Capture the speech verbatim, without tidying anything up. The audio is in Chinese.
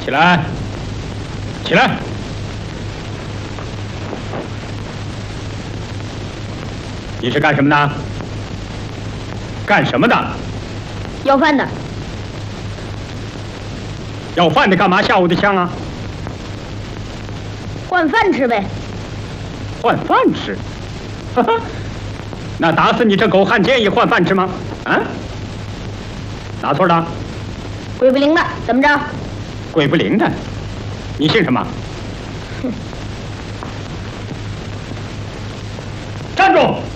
起来，起来！你是干什么的？干什么的？ 要饭的。 要饭的干嘛吓我的枪啊？ 换饭吃呗。 换饭吃？哈哈，那打死你这狗汉奸也换饭吃吗？啊？哪村的？ 鬼不灵的，怎么着？ 鬼不灵的，你姓什么？ 哼！ 站住！